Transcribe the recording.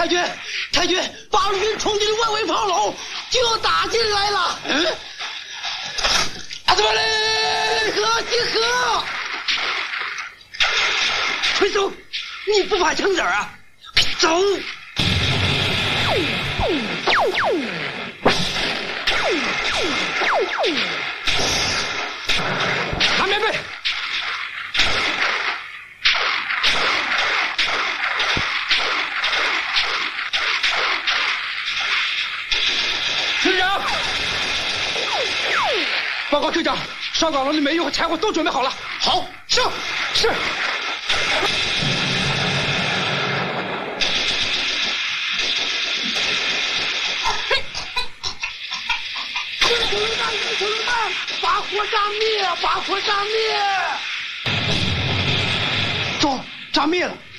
太君，八路军冲进了外围炮楼，就要打进来了。阿兹巴雷，集合！快走！你不怕枪子啊？走！ 拿棉被。队长，报告队长，上岗楼的煤油和柴火都准备好了。 好， 上。是。 手榴弹，把火炸灭！ 走，炸灭了。